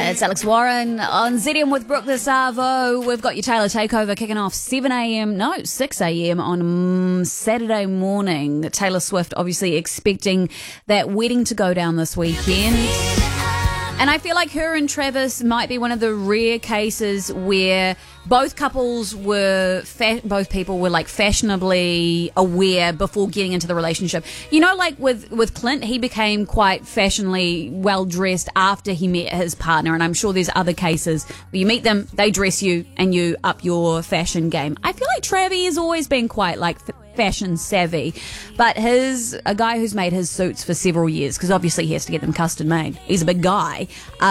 It's Alex Warren on ZM with Brooke this Arvo. We've got your Taylor Takeover kicking off 6 a.m. on Saturday morning. Taylor Swift obviously expecting that wedding to go down this weekend. And I feel like her and Travis might be one of the rare cases where both couples were, both people were like fashionably aware before getting into the relationship. You know, like with Clint, he became quite fashionably well dressed after he met his partner. And I'm sure there's other cases where you meet them, they dress you, and you up your fashion game. I feel like Travis has always been quite like fashion savvy, but a guy who's made his suits for several years, because obviously he has to get them custom made. He's a big guy.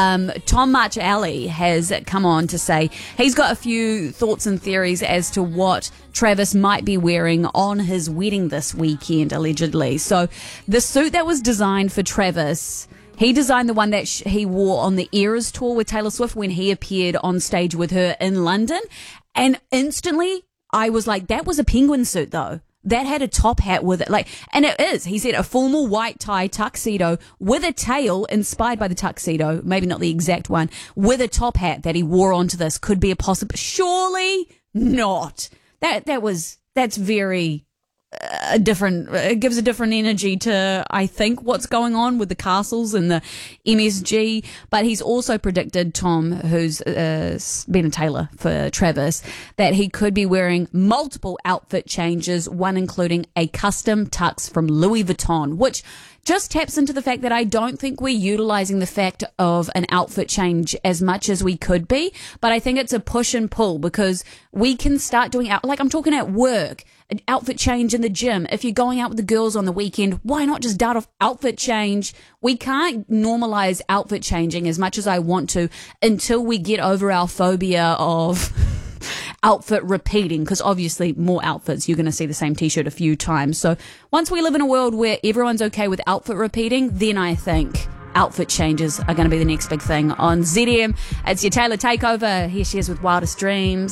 Tom Marchiali has come on to say he's got a few thoughts and theories as to what Travis might be wearing on his wedding this weekend, allegedly. So the suit that was designed for Travis, he designed the one that he wore on the Eras tour with Taylor Swift when he appeared on stage with her in London. And instantly I was like, that was a penguin suit though. That had a top hat with it, and it is. He said a formal white tie tuxedo with a tail inspired by the tuxedo, maybe not the exact one, with a top hat that he wore onto this could be a possible. Surely not. That's very different. It gives a different energy to, I think, what's going on with the castles and the MSG. But he's also predicted, Tom, who's been a tailor for Travis, that he could be wearing multiple outfit changes, one including a custom tux from Louis Vuitton, which just taps into the fact that I don't think we're utilizing the fact of an outfit change as much as we could be. But I think it's a push and pull, because we can start doing like I'm talking at work, an outfit change in the gym. If you're going out with the girls on the weekend, why not just start off outfit change? We can't normalize outfit changing as much as I want to until we get over our phobia of outfit repeating, because obviously more outfits, you're going to see the same t-shirt a few times. So once we live in a world where everyone's okay with outfit repeating, then I think outfit changes are going to be the next big thing on ZM. It's your Taylor Takeover. Here she is with Wildest Dreams.